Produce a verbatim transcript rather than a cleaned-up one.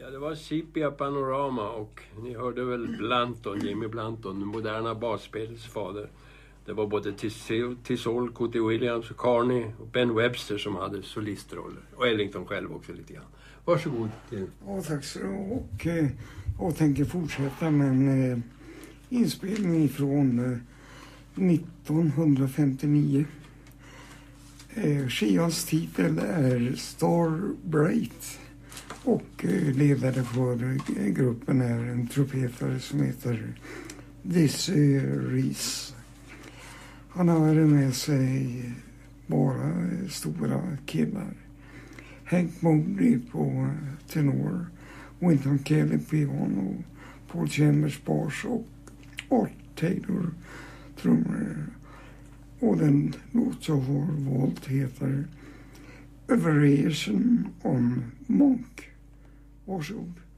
Ja, det var Scipia Panorama och ni hörde väl Blanton, Jimmy Blanton, den moderna basspelets fader. Det var både Tissol, Cootie Williams, Carney och Ben Webster som hade solistroller. Och Ellington själv också lite grann. Varsågod. Ja, tack så mycket. Och eh, jag tänker fortsätta med en eh, inspelning från eh, nittonhundrafemtionio. Eh, skivans titel är Star Bright. Och eh, ledare för eh, gruppen är en trumpetare som heter Dizzy Reese. Han har med sig bara stora killar. Hank Mobley på tenor, Wynton Kelly piano, Paul Chambers bas och Art Taylor trummor. Och den låt jag har valt heter A Variation on Monk. Varsågod.